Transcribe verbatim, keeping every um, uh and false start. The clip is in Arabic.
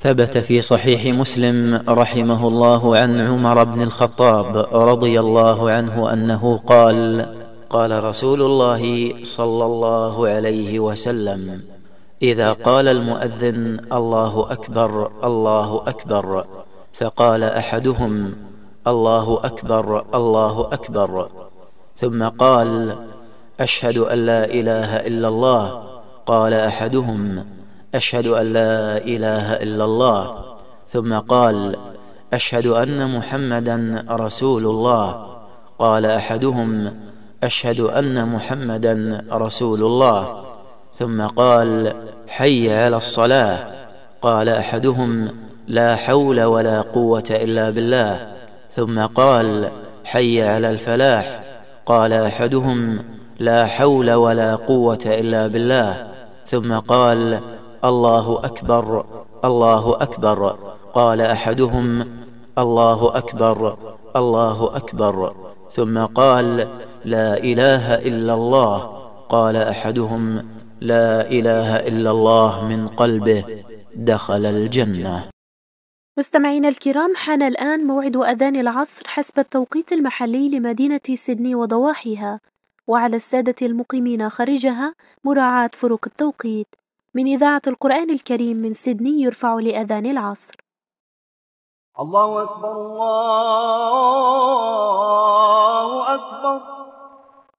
ثبت في صحيح مسلم رحمه الله عن عمر بن الخطاب رضي الله عنه أنه قال: قال رسول الله صلى الله عليه وسلم: إذا قال المؤذن الله أكبر الله أكبر، فقال أحدهم الله أكبر الله أكبر، ثم قال أشهد أن لا إله إلا الله، قال أحدهم أشهد أن لا إله إلا الله، ثم قال أشهد أن محمدا رسول الله، قال أحدهم أشهد أن محمدا رسول الله، ثم قال حي على الصلاة، قال أحدهم لا حول ولا قوة إلا بالله، ثم قال حي على الفلاح، قال أحدهم لا حول ولا قوة إلا بالله، ثم قال الله أكبر الله أكبر، قال أحدهم الله أكبر الله أكبر، ثم قال لا إله إلا الله، قال أحدهم لا إله إلا الله من قلبه دخل الجنة. مستمعينا الكرام، حان الآن موعد أذان العصر حسب التوقيت المحلي لمدينة سيدني وضواحيها، وعلى السادة المقيمين خارجها مراعاة فروق التوقيت. من إذاعة القرآن الكريم من سيدني يرفع لأذان العصر. الله أكبر الله